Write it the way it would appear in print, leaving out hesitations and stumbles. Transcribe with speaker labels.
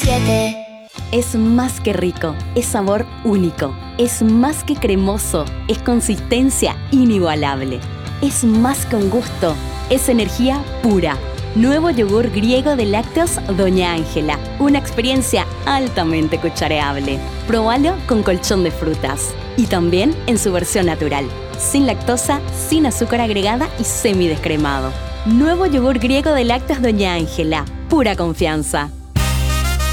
Speaker 1: 7.
Speaker 2: Es más que rico, es sabor único, es más que cremoso, es consistencia inigualable, es más que un gusto, es energía pura. Nuevo yogur griego de lácteos Doña Ángela, una experiencia altamente cuchareable. Próbalo con colchón de frutas y también en su versión natural, sin lactosa, sin azúcar agregada y semidescremado. Nuevo yogur griego de lácteos Doña Ángela, pura confianza.